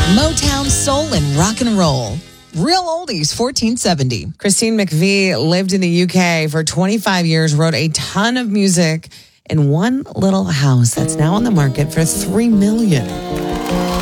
Motown, soul, and rock and roll. Real oldies, 1470. Christine McVie lived in the UK for 25 years, wrote a ton of music in one little house that's now on the market for $3 million.